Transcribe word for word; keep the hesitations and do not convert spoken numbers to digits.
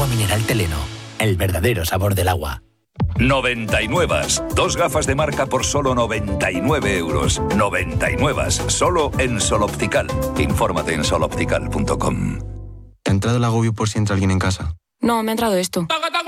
Agua mineral Teleno, el verdadero sabor del agua. noventa y nueve. Dos gafas de marca por solo noventa y nueve euros. noventa y nueve. Solo en Sol Optical. Infórmate en sol optical punto com. ¿Te ha entrado el agobio por si entra alguien en casa? No, me ha entrado esto.